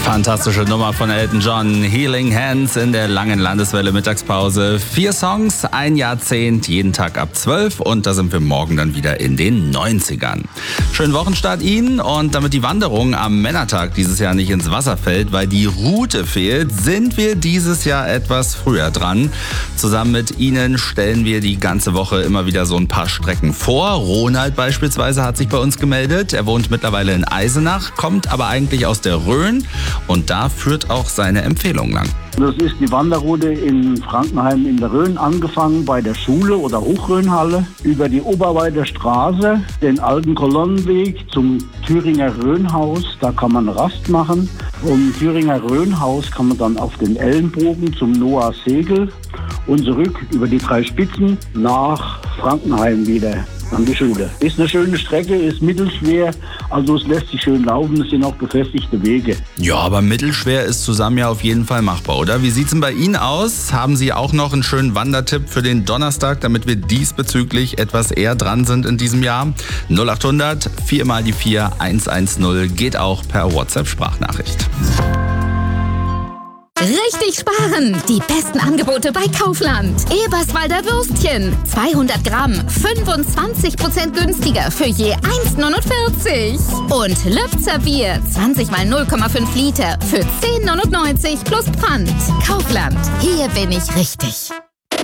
Fantastische Nummer von Elton John, Healing Hands in der langen Landeswelle Mittagspause. 4 Songs, ein Jahrzehnt, jeden Tag ab 12 und da sind wir morgen dann wieder in den 90ern. Schönen Wochenstart Ihnen und damit die Wanderung am Männertag dieses Jahr nicht ins Wasser fällt, weil die Route fehlt, sind wir dieses Jahr etwas früher dran. Zusammen mit Ihnen stellen wir die ganze Woche immer wieder so ein paar Strecken vor. Ronald beispielsweise hat sich bei uns gemeldet. Er wohnt mittlerweile in Eisenach, kommt aber eigentlich aus der Rhön. Und da führt auch seine Empfehlung lang. Das ist die Wanderroute in Frankenheim in der Rhön, angefangen bei der Schule oder Hochrhönhalle, über die Oberweiter Straße, den alten Kolonnenweg zum Thüringer Rhönhaus, da kann man Rast machen. Vom Thüringer Rhönhaus kann man dann auf den Ellenbogen zum Noah Segel und zurück über die 3 Spitzen nach Frankenheim wieder an die Schule. Ist eine schöne Strecke, ist mittelschwer, also es lässt sich schön laufen, es sind auch befestigte Wege. Ja, aber mittelschwer ist zusammen ja auf jeden Fall machbar, oder? Wie sieht's denn bei Ihnen aus? Haben Sie auch noch einen schönen Wandertipp für den Donnerstag, damit wir diesbezüglich etwas eher dran sind in diesem Jahr? 0800 4 mal die 4 110 geht auch per WhatsApp-Sprachnachricht. Richtig sparen! Die besten Angebote bei Kaufland. Eberswalder Würstchen. 200 Gramm, 25% günstiger für je 1,49. Und Lübzer Bier, 20 mal 0,5 Liter für 10,99 plus Pfand. Kaufland, hier bin ich richtig.